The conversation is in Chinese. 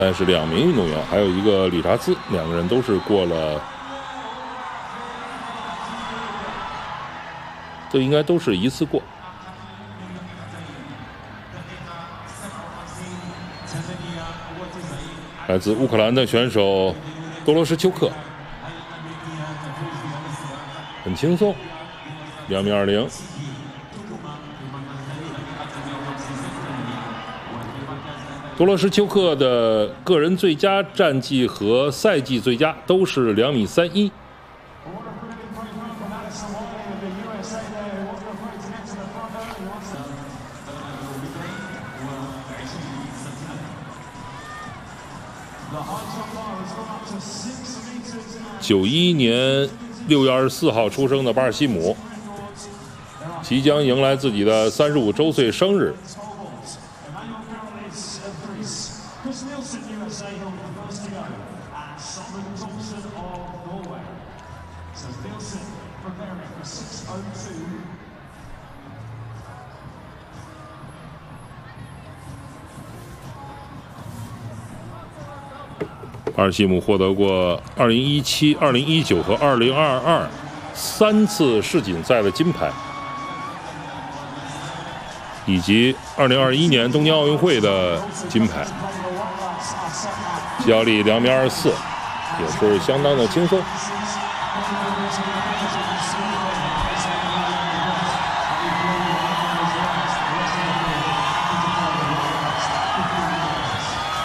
但是2名运动员，还有一个理查兹，2个人都是过了，这应该都是一次过。来自乌克兰的选手多罗什丘克，很轻松，2米20。多罗什丘克的个人最佳战绩和赛季最佳都是2米31。91年6月24号出生的巴尔西姆，即将迎来自己的35周岁生日。巴尔西姆获得过2017、2019和2022 3次世锦赛的金牌，以及2021年东京奥运会的金牌。脚力2米24，也是相当的轻松。